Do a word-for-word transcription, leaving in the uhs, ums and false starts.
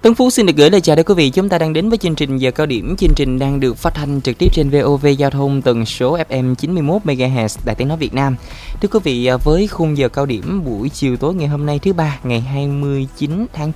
Tân Phú xin được gửi lời chào đến quý vị. Chúng ta đang đến với chương trình Giờ Cao Điểm. Chương trình đang được phát thanh trực tiếp trên vê o vê Giao thông tần số ép em chín mươi mốt mê ga héc Đài Tiếng nói Việt Nam. Thưa quý vị, với khung giờ cao điểm buổi chiều tối ngày hôm nay thứ ba ngày hai mươi chín tháng